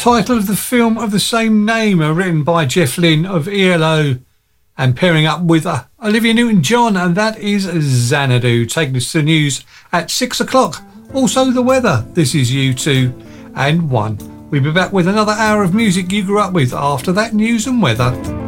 title of the film of the same name, written by Jeff Lynne of ELO and pairing up with Olivia Newton-John, and that is Xanadu, taking us to the news at 6 o'clock. Also the weather. This is U2 and 1. We'll be back with another hour of music you grew up with after that news and weather.